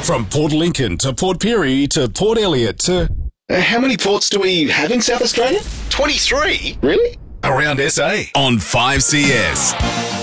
From Port Lincoln to Port Pirie to Port Elliot to... How many ports do we have in South Australia? 23? Really? Around SA on 5CS.